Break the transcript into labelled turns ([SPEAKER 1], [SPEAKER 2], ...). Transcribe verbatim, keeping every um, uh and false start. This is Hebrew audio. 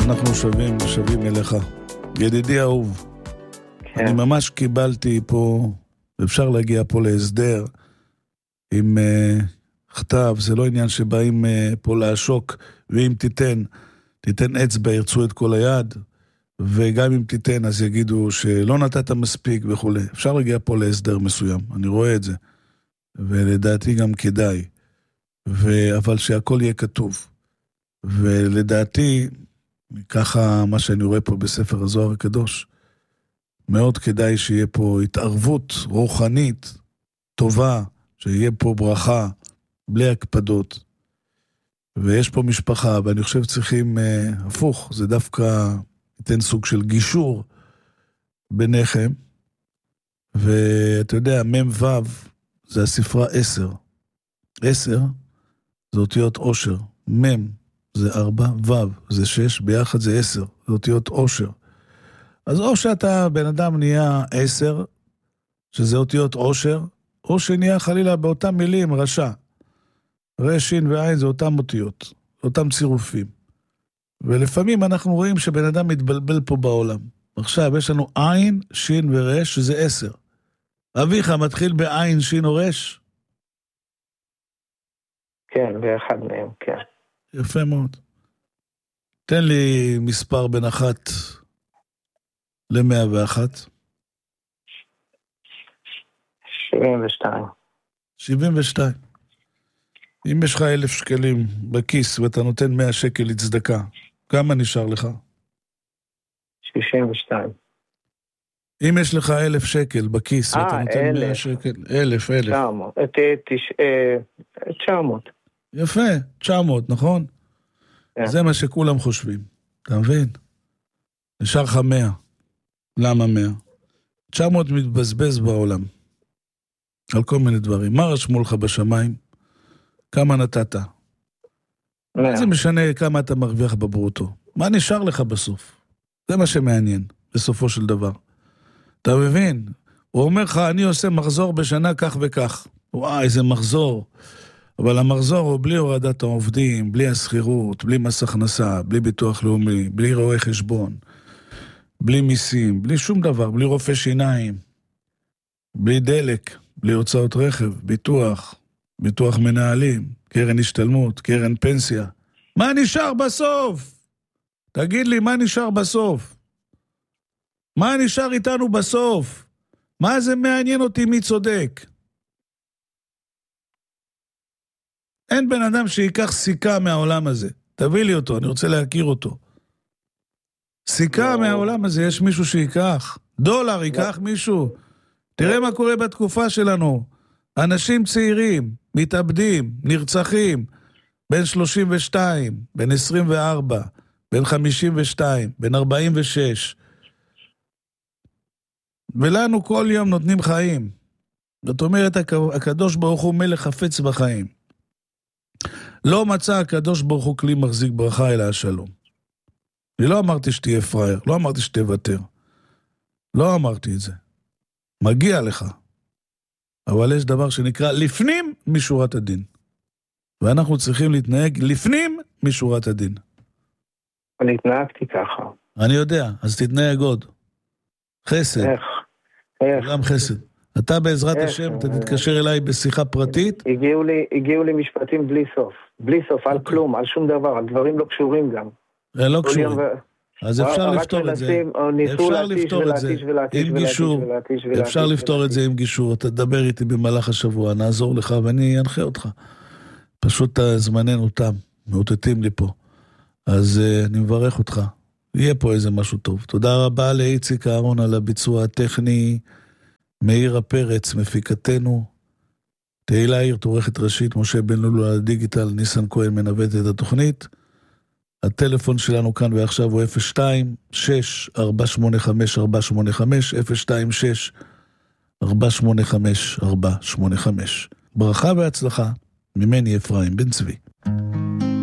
[SPEAKER 1] אנחנו שווים ושווים אליך. ידידי אהוב, כן. אני ממש קיבלתי פה, אפשר להגיע פה להסדר עם uh, כתב, זה לא עניין שבאים uh, פה לעשוק, ואם תיתן, תיתן אצבע, ירצו את כל היד, וגם אם תיתן אז יגידו שלא נתת מספיק וכו'. אפשר להגיע פה להסדר מסוים, אני רואה את זה, ולדעתי גם כדאי, ו... אבל שהכל יהיה כתוב. ולדעתי, ככה מה שאני רואה פה בספר הזוהר הקדוש, מאוד כדאי שיהיה פה התערבות רוחנית טובה, שיהיה פה ברכה, בלי הקפדות. ויש פה משפחה, ואני חושב צריכים אה, הפוך, זה דווקא ייתן סוג של גישור ביניכם, ואתה יודע, מם וו זה הספרה עשר. עשר זה אותיות עושר, מם זה ארבע, וו זה שש, ביחד זה עשר, זה אותיות עושר. אז או שאתה בן אדם נהיה עשר, שזה אותיות עושר, או שנהיה חלילה באותם מילים רשע. רשין ועין זה אותם אותיות, אותם צירופים. ולפעמים אנחנו רואים שבן אדם מתבלבל פה בעולם. עכשיו יש לנו עין, שין ורש, שזה עשר. אביך מתחיל בעין, שין או רש?
[SPEAKER 2] כן, באחד מהם, כן.
[SPEAKER 1] יפה מאוד. תן לי מספר בין אחת למאה ואחת.
[SPEAKER 2] שבעים ושתיים.
[SPEAKER 1] שבעים ושתיים. אם יש לך אלף שקלים בכיס ואתה נותן מאה שקל לצדקה, כמה נשאר לך?
[SPEAKER 2] שישים ושתיים.
[SPEAKER 1] אם יש לך אלף שקל בכיס
[SPEAKER 2] 아,
[SPEAKER 1] ואתה נותן
[SPEAKER 2] אלף.
[SPEAKER 1] מאה שקל, אלף, אלף.
[SPEAKER 2] תשע מאות. תשע מאות.
[SPEAKER 1] יפה, תשע מאות, נכון?
[SPEAKER 2] כן.
[SPEAKER 1] זה מה שכולם חושבים. אתה מבין? נשאר לך מאה. למה מאה? תשע מאות מתבזבז בעולם. על כל מיני דברים. מה רשמו לך בשמיים? כמה נתת?
[SPEAKER 2] מאה.
[SPEAKER 1] זה משנה כמה אתה מרוויח בברוטו. מה נשאר לך בסוף? זה מה שמעניין, בסופו של דבר. אתה מבין? הוא אומר לך, אני עושה מחזור בשנה כך וכך. וואי, איזה מחזור. אבל המחזור הוא בלי הורדת העובדים, בלי הסחירות, בלי מס הכנסה, בלי ביטוח לאומי, בלי רואי חשבון, בלי מיסים, בלי שום דבר, בלי רופא שיניים, בלי דלק, בלי הוצאות רכב, ביטוח, ביטוח מנהלים, קרן השתלמות, קרן פנסיה. מה נשאר בסוף? תגיד לי, מה נשאר בסוף? מה נשאר איתנו בסוף? מה זה מעניין אותי מי צודק? אין בן אדם שיקח סיכה מהעולם הזה. תביא לי אותו, אני רוצה להכיר אותו. סיכה מהעולם הזה, יש מישהו שיקח. דולר ייקח מישהו. תראה מה קורה בתקופה שלנו. אנשים צעירים, מתאבדים, נרצחים, בין שלושים ושתיים, בין עשרים וארבע, בין חמישים ושתיים, בין ארבעים ושש. ולנו כל יום נותנים חיים. זאת אומרת, הקדוש ברוך הוא מלך חפץ בחיים. לא מצא הקדוש ברוך הוא כלי מחזיק ברכה אלא השלום. אני לא אמרתי שתהיה פרייר, לא אמרתי שתוותר. לא אמרתי את זה. מגיע לך. אבל יש דבר שנקרא לפנים משורת הדין. ואנחנו צריכים להתנהג לפנים משורת הדין.
[SPEAKER 2] אני התנהגתי ככה.
[SPEAKER 1] אני יודע, אז תתנהג עוד. חסד.
[SPEAKER 2] איך? איך?
[SPEAKER 1] גם חסד. אתה בעזרת
[SPEAKER 2] איך?
[SPEAKER 1] השם, אתה תתקשר אליי בשיחה פרטית.
[SPEAKER 2] הגיעו לי, הגיעו לי משפטים בלי סוף. בלי סוף, על כלום, על שום דבר, על דברים לא קשורים גם.
[SPEAKER 1] לא קשורים. אז אפשר לפתור את זה. אפשר לפתור את זה עם גישור. אפשר לפתור את זה עם גישור. אתה תדבר איתי במהלך השבוע, נעזור לך ואני אנחה אותך. פשוט זמננו תם, מאותתים לי פה. אז אני מברך אותך. יהיה פה איזה משהו טוב. תודה רבה לאיציק אהרון על הביצוע הטכני. מאיר הפרץ, מפיקתנו. תהילה עיר, תורכת ראשית, משה בן לולו על הדיגיטל, ניסן כהן מנווט את התוכנית. הטלפון שלנו כאן ועכשיו הוא אפס שתיים שש ארבע שמונה חמש ארבע שמונה חמש, אפס שתיים שש ארבע שמונה חמש ארבע שמונה חמש. ברכה והצלחה, ממני אפרים בן צבי.